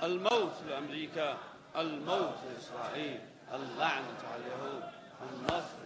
الموت لأمريكا، الموت لإسرائيل، اللعنة على اليهود، النصر.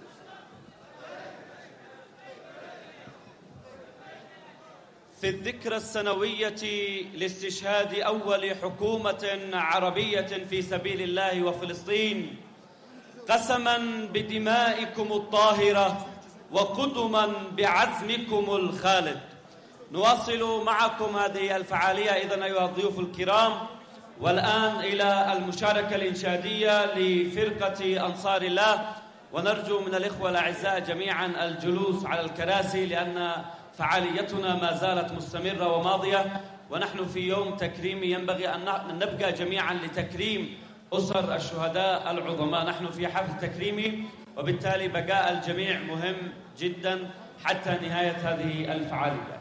في الذكرى السنوية لاستشهاد أول حكومة عربية في سبيل الله وفلسطين، قسما بدمائكم الطاهرة وقدما بعزمكم الخالد، نواصل معكم هذه الفعالية إذن أيها الضيوف الكرام. والآن إلى المشاركة الإنشادية لفرقة أنصار الله، ونرجو من الإخوة الأعزاء جميعا الجلوس على الكراسي لأن فعاليتنا ما زالت مستمرة وماضية، ونحن في يوم تكريمي ينبغي أن نبقى جميعا لتكريم أسر الشهداء العظماء. نحن في حفل تكريمي، وبالتالي بقاء الجميع مهم جدا حتى نهاية هذه الفعالية.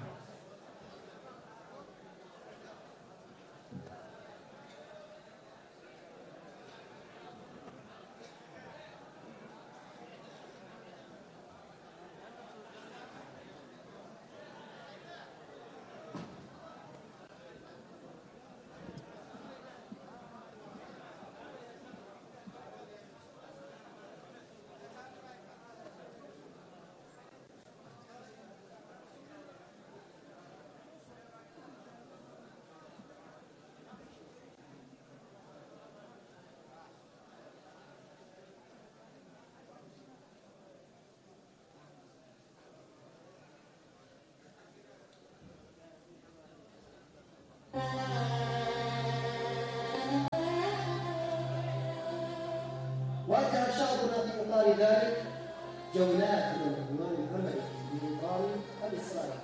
وجه شعبنا في إطار ذلك جولات من الإمام العملي في إطار الإسرائيلي،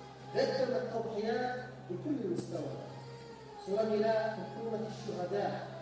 ذكرنا التضحيات بكل مستوى، صور إلى حكومة الشهداء